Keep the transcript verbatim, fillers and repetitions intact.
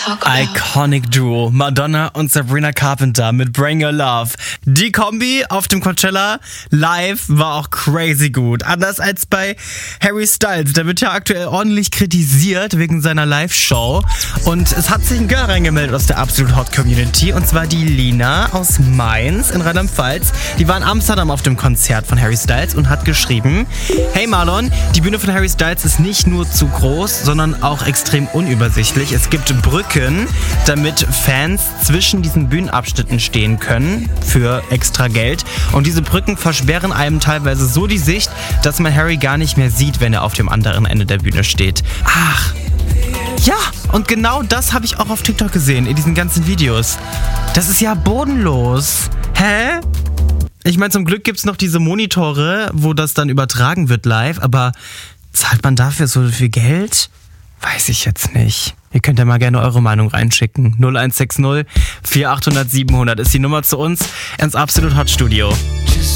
talk about. Iconic Duo, Madonna und Sabrina Carpenter mit Bring Your Love. Die Kombi auf dem Coachella live war auch crazy gut. Anders als bei Harry Styles. Der wird ja aktuell ordentlich kritisiert wegen seiner Live-Show. Und es hat sich ein Girl reingemeldet aus der Absolut Hot Community. Und zwar die Lina aus Mainz in Rheinland-Pfalz. Die war in Amsterdam auf dem Konzert von Harry Styles und hat geschrieben: Hey Marlon, die Bühne von Harry Styles ist nicht nur zu groß, sondern auch extrem unübersichtlich. Es gibt Brücken, damit Fans zwischen diesen Bühnenabschnitten stehen können für extra Geld. Und diese Brücken versperren einem teilweise so die Sicht, dass man Harry gar nicht mehr sieht, wenn er auf dem anderen Ende der Bühne steht. Ach, ja, und genau das habe ich auch auf TikTok gesehen, in diesen ganzen Videos. Das ist ja bodenlos. Hä? Ich meine, zum Glück gibt es noch diese Monitore, wo das dann übertragen wird live, aber zahlt man dafür so viel Geld? Weiß ich jetzt nicht. Ihr könnt ja mal gerne eure Meinung reinschicken. null eins sechs null vier acht null null sieben null null ist die Nummer zu uns ins Absolut Hot Studio.